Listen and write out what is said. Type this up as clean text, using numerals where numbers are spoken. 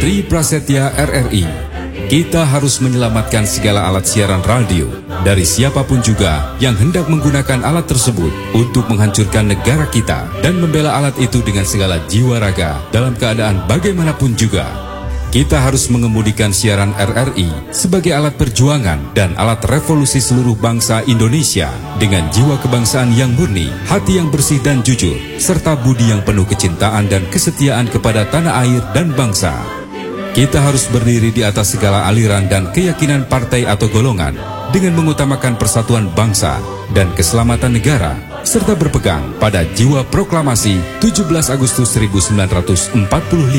Tri Prasetya RRI. Kita harus menyelamatkan segala alat siaran radio dari siapapun juga yang hendak menggunakan alat tersebut untuk menghancurkan negara kita dan membela alat itu dengan segala jiwa raga dalam keadaan bagaimanapun juga. Kita harus mengemudikan siaran RRI sebagai alat perjuangan dan alat revolusi seluruh bangsa Indonesia dengan jiwa kebangsaan yang murni, hati yang bersih dan jujur, serta budi yang penuh kecintaan dan kesetiaan kepada tanah air dan bangsa. Kita harus berdiri di atas segala aliran dan keyakinan partai atau golongan dengan mengutamakan persatuan bangsa dan keselamatan negara, serta berpegang pada jiwa proklamasi 17 Agustus 1945